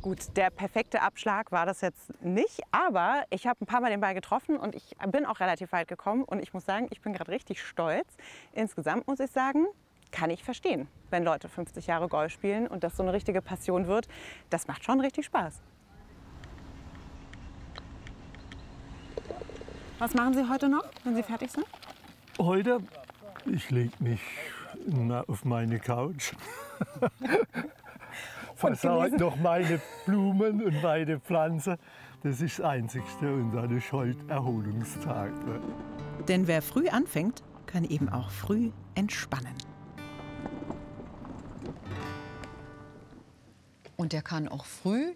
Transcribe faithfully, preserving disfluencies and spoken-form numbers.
Gut, der perfekte Abschlag war das jetzt nicht, aber ich habe ein paar Mal den Ball getroffen und ich bin auch relativ weit gekommen und ich muss sagen, ich bin gerade richtig stolz. Insgesamt muss ich sagen, kann ich verstehen, wenn Leute fünfzig Jahre Golf spielen und das so eine richtige Passion wird. Das macht schon richtig Spaß. Was machen Sie heute noch, wenn Sie fertig sind? Heute, ich lege mich na, auf meine Couch. Versorge noch meine Blumen und meine Pflanzen. Das ist das Einzigste und dann ist heute Erholungstag. Denn wer früh anfängt, kann eben auch früh entspannen. Und der kann auch früh